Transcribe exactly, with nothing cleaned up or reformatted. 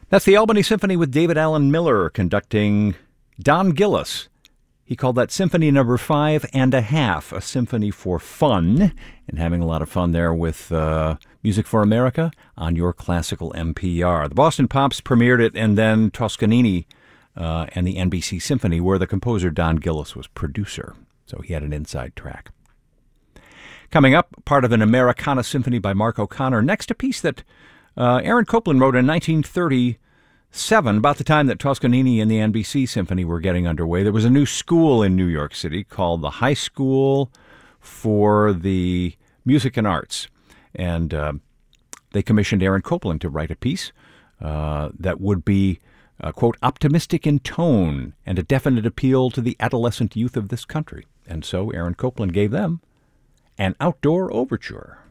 That's the Albany Symphony with David Allen Miller conducting Don Gillis. He called that Symphony Number Five and a Half, a symphony for fun, and having a lot of fun there with uh, Music for America on your classical N P R. The Boston Pops premiered it, and then Toscanini uh, and the N B C Symphony, where the composer Don Gillis was producer. So he had an inside track. Coming up, part of an Americana symphony by Mark O'Connor. Next, a piece that uh, Aaron Copland wrote in nineteen thirty-seven, about the time that Toscanini and the N B C Symphony were getting underway. There was a new school in New York City called the High School for the Music and Arts. And uh, they commissioned Aaron Copland to write a piece uh, that would be, uh, quote, optimistic in tone and a definite appeal to the adolescent youth of this country. And so Aaron Copland gave them an outdoor overture.